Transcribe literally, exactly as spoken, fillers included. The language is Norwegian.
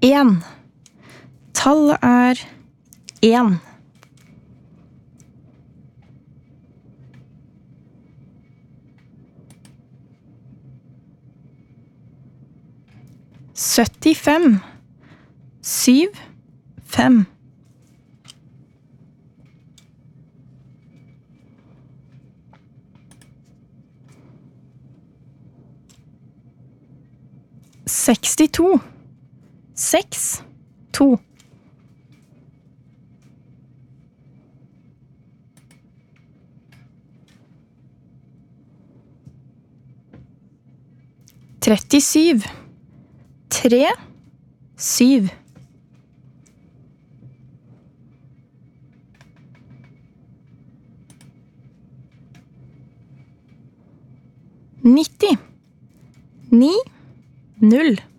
En. Tallet er en. Syttifem. Syv. Fem. Sekstito. Seks. To. Trettisyv. Tre. Syv. Nitti. Ni. Null.